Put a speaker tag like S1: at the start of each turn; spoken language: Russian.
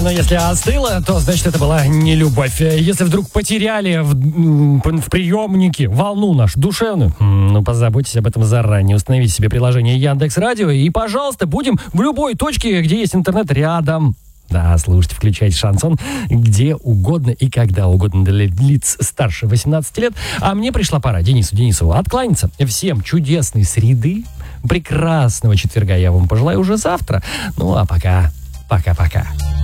S1: но если остыло, то значит это была не любовь. Если вдруг потеряли в приемнике волну нашу душевную, ну позаботьтесь об этом заранее. Установите себе приложение Яндекс.Радио и, пожалуйста, будем в любой точке, где есть интернет, рядом. Да, слушайте, включайте шансон где угодно и когда угодно для лиц старше 18 лет. А мне пришла пора Денисову откланяться. Всем чудесной среды, прекрасного четверга я вам пожелаю уже завтра. Ну а пока.